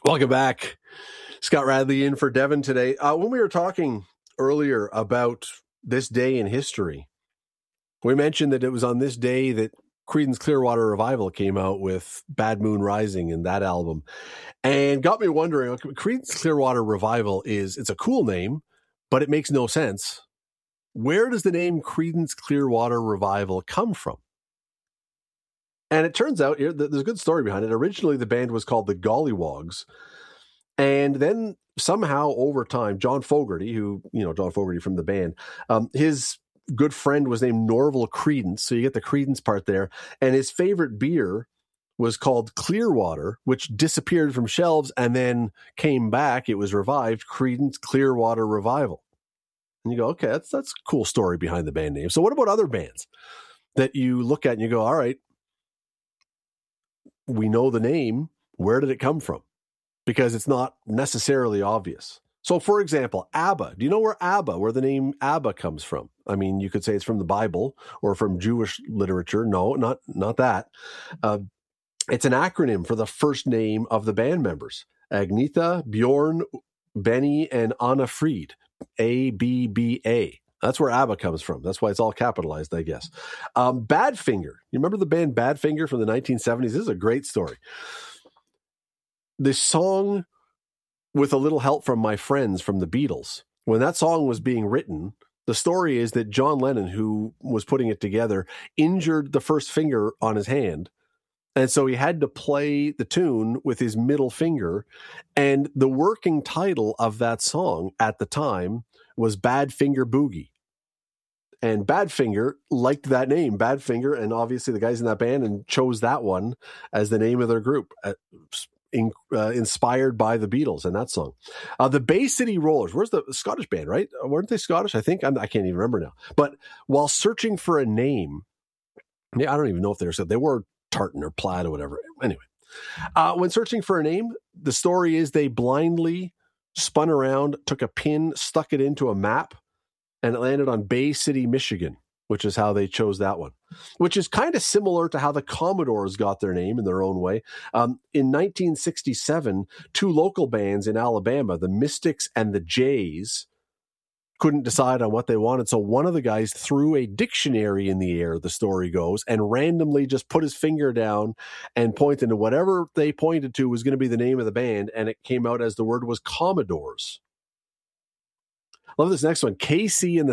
Welcome back. Scott Radley in for Devin today. When we were talking earlier about this day in history, we mentioned that it was on this day that Creedence Clearwater Revival came out with Bad Moon Rising in that album, and got me wondering, okay, Creedence Clearwater Revival it's a cool name, but it makes no sense. Where does the name Creedence Clearwater Revival come from? And it turns out here there's a good story behind it. Originally, the band was called the Gollywogs. And then somehow over time, John Fogerty from the band, his good friend was named Norval Creedence. So you get the Creedence part there. And his favorite beer was called Clearwater, which disappeared from shelves and then came back. It was revived, Creedence Clearwater Revival. And you go, okay, that's a cool story behind the band name. So what about other bands that you look at and you go, all right, we know the name. Where did it come from? Because it's not necessarily obvious. So, for example, ABBA. Do you know where the name ABBA comes from? I mean, you could say it's from the Bible or from Jewish literature. No, not that. It's an acronym for the first name of the band members. Agnetha, Bjorn, Benny, and Anna Fried. ABBA. That's where ABBA comes from. That's why it's all capitalized, I guess. Badfinger. You remember the band Badfinger from the 1970s? This is a great story. This song, With a Little Help from My Friends from the Beatles, when that song was being written, the story is that John Lennon, who was putting it together, injured the first finger on his hand. And so he had to play the tune with his middle finger. And the working title of that song at the time was Badfinger Boogie. And Badfinger liked that name, Badfinger, and obviously the guys in that band and chose that one as the name of their group. Inspired by the Beatles and that song. The Bay City Rollers, where's the Scottish band, right? Weren't they Scottish? I think. I can't even remember now. But while searching for a name, I don't even know if they were tartan or plaid or whatever. Anyway, when searching for a name, the story is they blindly spun around, took a pin, stuck it into a map, and it landed on Bay City, Michigan, which is how they chose that one, which is kind of similar to how the Commodores got their name in their own way. In 1967, two local bands in Alabama, the Mystics and the Jays, couldn't decide on what they wanted. So one of the guys threw a dictionary in the air, the story goes, and randomly just put his finger down and pointed to whatever they pointed to was going to be the name of the band. And it came out as the word was Commodores. Love this next one. KC and the